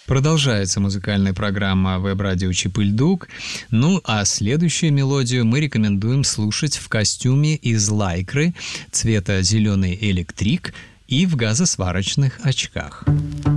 Продолжается музыкальная программа веб-радио «Чип-и-Льдук». Ну, а следующую мелодию мы рекомендуем слушать в костюме из лайкры цвета зеленый электрик и в газосварочных очках.